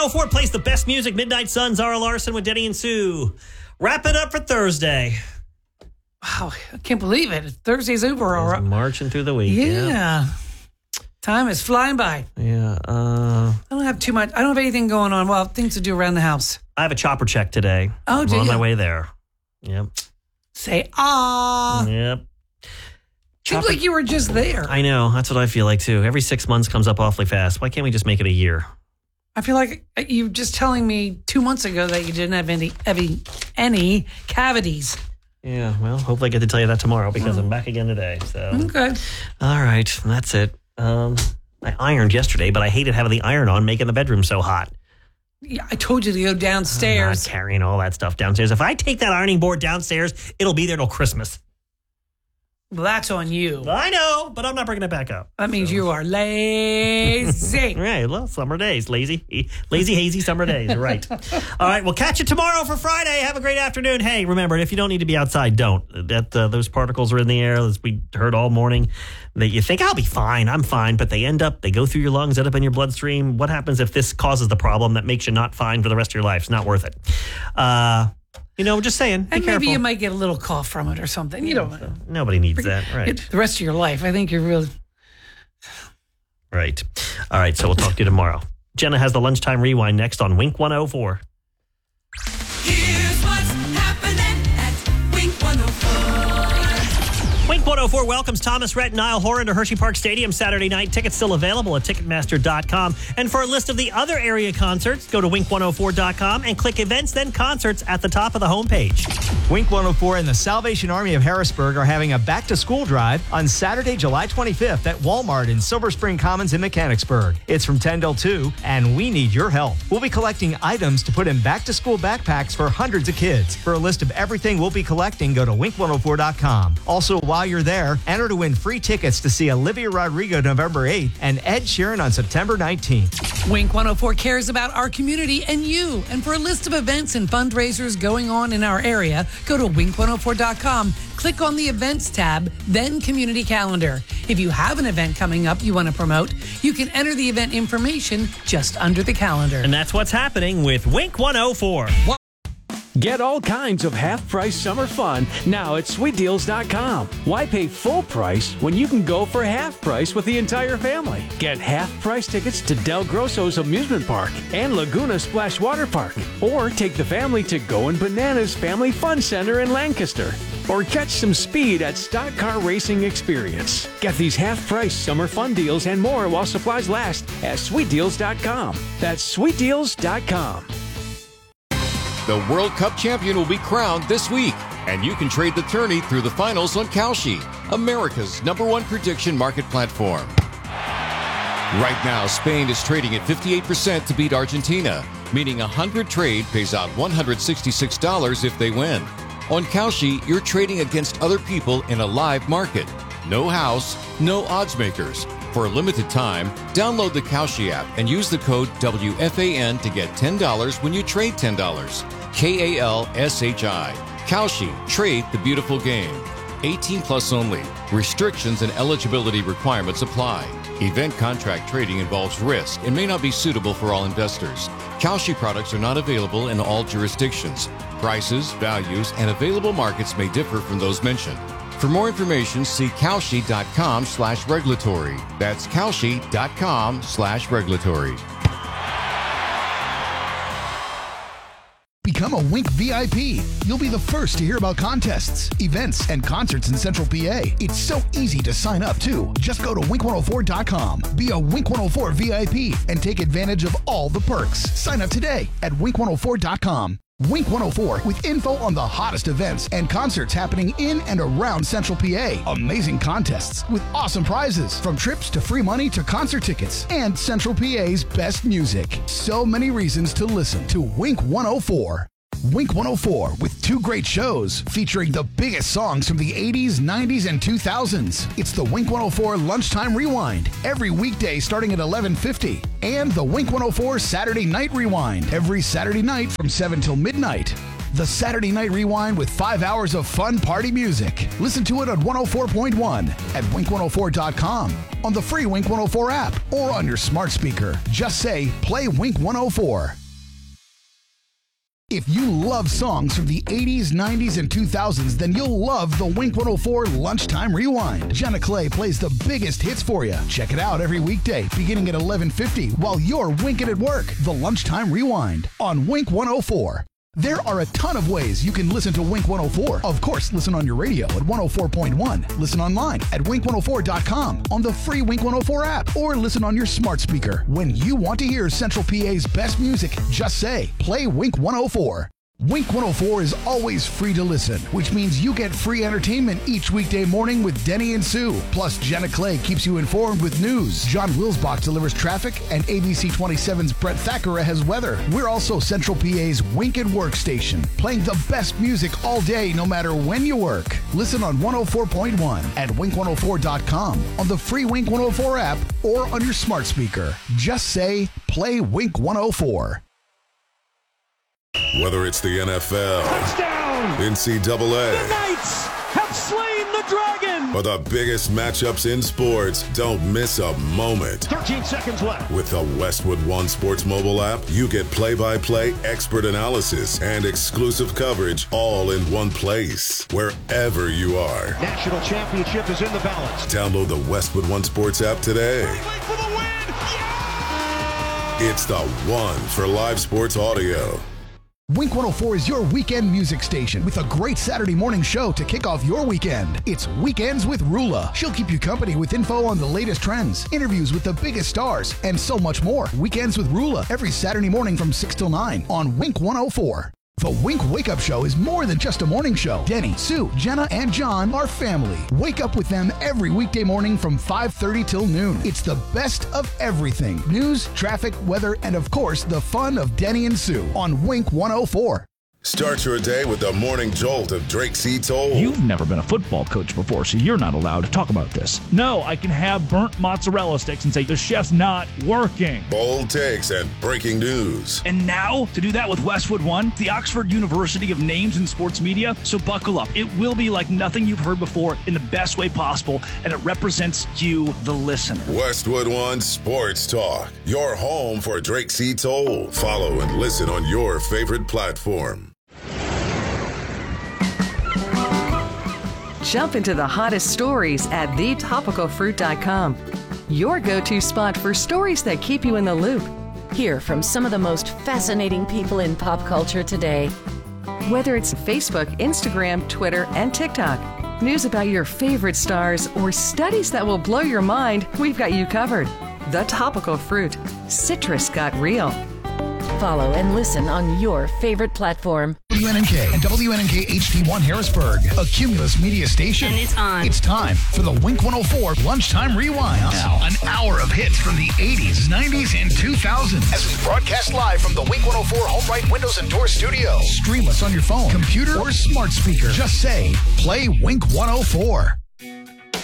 104 plays the best music. Midnight Sun, Zara Larson with Denny and Sue. Wrap it up for Thursday. Wow, I can't believe it. Thursday's over. All right. Marching through the week. Yeah. Time is flying by. Yeah. I don't have too much. I don't have anything going on. Well, things to do around the house. I have a chopper check today. Oh, do I'm on you? my way there. Yep. Say, ah. Yep. Seems like you were just there. I know. That's what I feel like, too. Every 6 months comes up awfully fast. Why can't we just make it a year? I feel like you were just telling me 2 months ago that you didn't have any cavities. Yeah, well, hopefully I get to tell you that tomorrow because I'm back again today. So Okay. All right, that's it. I ironed yesterday, but I hated having the iron on, making the bedroom so hot. Yeah, I told you to go I'm downstairs. not carrying all that stuff downstairs. If I take that ironing board downstairs, it'll be there till Christmas. Well, that's on you. I know, but I'm not bringing it back up. That means you are lazy. Right, well, summer days. Lazy, hazy summer days. Right. All right, we'll catch you tomorrow for Friday. Have a great afternoon. Hey, remember, if you don't need to be outside, don't. Those particles are in the air, as we heard all morning, that you think, I'll be fine, I'm fine, but they go through your lungs, end up in your bloodstream. What happens if this causes the problem that makes you not fine for the rest of your life? It's not worth it. Just saying. And be maybe careful. you might get a little cough from it or something. You don't know. Nobody needs that. Right. The rest of your life, I think you're really... Right. All right, so we'll talk to you tomorrow. Jenna has the Lunchtime Rewind next on Wink 104. Here's what's happening at Wink 104. Wink 104 welcomes Thomas Rhett and Niall Horan to Hershey Park Stadium Saturday night. Tickets still available at Ticketmaster.com. And for a list of the other area concerts, go to Wink104.com and click Events, then Concerts at the top of the homepage. Wink 104 and the Salvation Army of Harrisburg are having a back-to-school drive on Saturday, July 25th at Walmart in Silver Spring Commons in Mechanicsburg. It's from 10 till 2, and we need your help. We'll be collecting items to put in back-to-school backpacks for hundreds of kids. For a list of everything we'll be collecting, go to Wink104.com. Also, while you're there, enter to win free tickets to see Olivia Rodrigo November 8th and Ed Sheeran on September 19th. Wink 104 cares about our community and you. And for a list of events and fundraisers going on in our area, go to Wink104.com, click on the Events tab, then Community Calendar. If you have an event coming up you want to promote, you can enter the event information just under the calendar. And that's what's happening with Wink 104. Get all kinds of half-price summer fun now at SweetDeals.com. Why pay full price when you can go for half price with the entire family? Get half-price tickets to Del Grosso's Amusement Park and Laguna Splash Water Park. Or take the family to Goin' Bananas Family Fun Center in Lancaster. Or catch some speed at Stock Car Racing Experience. Get these half-price summer fun deals and more while supplies last at SweetDeals.com. That's SweetDeals.com. The World Cup champion will be crowned this week, and you can trade the tourney through the finals on Kalshi, America's #1 prediction market platform. Right now, Spain is trading at 58% to beat Argentina, meaning a 100 trade pays out $166 if they win. On Kalshi, you're trading against other people in a live market. No house, no odds makers. For a limited time, download the Kalshi app and use the code WFAN to get $10 when you trade $10. KALSHI. Kalshi. Trade the beautiful game. 18 plus only. Restrictions and eligibility requirements apply. Event contract trading involves risk and may not be suitable for all investors. Kalshi products are not available in all jurisdictions. Prices, values, and available markets may differ from those mentioned. For more information, see Kalshi.com/regulatory. That's Kalshi.com/regulatory. Become a Wink VIP. You'll be the first to hear about contests, events, and concerts in Central PA. It's so easy to sign up, too. Just go to Wink104.com. Be a Wink 104 VIP and take advantage of all the perks. Sign up today at Wink104.com. Wink 104 with info on the hottest events and concerts happening in and around Central PA. Amazing contests with awesome prizes, from trips to free money to concert tickets, and Central PA's best music. So many reasons to listen to Wink 104. Wink 104 with 2 great shows featuring the biggest songs from the 80s, 90s, and 2000s. It's the Wink 104 Lunchtime Rewind every weekday starting at 11:50, and the Wink 104 Saturday Night Rewind every Saturday night from 7 till midnight. The Saturday Night Rewind with 5 hours of fun party music. Listen to it on 104.1 at wink104.com, on the free Wink 104 app, or on your smart speaker. Just say, play Wink 104. If you love songs from the 80s, 90s, and 2000s, then you'll love the Wink 104 Lunchtime Rewind. Jenna Clay plays the biggest hits for you. Check it out every weekday, beginning at 11:50, while you're winking at work. The Lunchtime Rewind on Wink 104. There are a ton of ways you can listen to Wink 104. Of course, listen on your radio at 104.1. Listen online at wink104.com, on the free Wink 104 app, or listen on your smart speaker. When you want to hear Central PA's best music, just say, play Wink 104. Wink 104 is always free to listen, which means you get free entertainment each weekday morning with Denny and Sue. Plus, Jenna Clay keeps you informed with news. John Wilsbach delivers traffic, and ABC 27's Brett Thackeray has weather. We're also Central PA's Wink at Work station, playing the best music all day, no matter when you work. Listen on 104.1 at wink104.com, on the free Wink 104 app, or on your smart speaker. Just say, play Wink 104. Whether it's the NFL, Touchdown! NCAA, The Knights have slain the dragon! or the biggest matchups in sports, don't miss a moment. 13 seconds left. With the Westwood One Sports mobile app, you get play-by-play expert analysis and exclusive coverage all in one place, wherever you are. National championship is in the balance. Download the Westwood One Sports app today. Wait for the win! It's the one for live sports audio. Wink 104 is your weekend music station with a great Saturday morning show to kick off your weekend. It's Weekends with Rula. She'll keep you company with info on the latest trends, interviews with the biggest stars, and so much more. Weekends with Rula, every Saturday morning from 6 till 9 on Wink 104. The Wink Wake Up Show is more than just a morning show. Denny, Sue, Jenna, and John are family. Wake up with them every weekday morning from 5:30 till noon. It's the best of everything. News, traffic, weather, and of course, the fun of Denny and Sue on Wink 104. Start your day with the morning jolt of Drake C. Toll. You've never been a football coach before, so you're not allowed to talk about this. No, I can have burnt mozzarella sticks and say the chef's not working. Bold takes and breaking news. And now, to do that with Westwood One, the Oxford University of names in sports media, so buckle up. It will be like nothing you've heard before in the best way possible, and it represents you, the listener. Westwood One Sports Talk, your home for Drake C. Toll. Follow and listen on your favorite platform. Jump into the hottest stories at thetopicalfruit.com. Your go-to spot for stories that keep you in the loop. Hear from some of the most fascinating people in pop culture today. Whether it's Facebook, Instagram, Twitter, and TikTok, news about your favorite stars, or studies that will blow your mind, we've got you covered. The Topical Fruit. Citrus got real. Follow and listen on your favorite platform. WNNK and WNNK HD1 Harrisburg, a Cumulus media station. And it's on. It's time for the Wink 104 Lunchtime Rewind. Now, an hour of hits from the 80s, 90s, and 2000s. As we broadcast live from the Wink 104 Home Right Windows and Door Studio. Stream us on your phone, computer, or smart speaker. Just say, play Wink 104.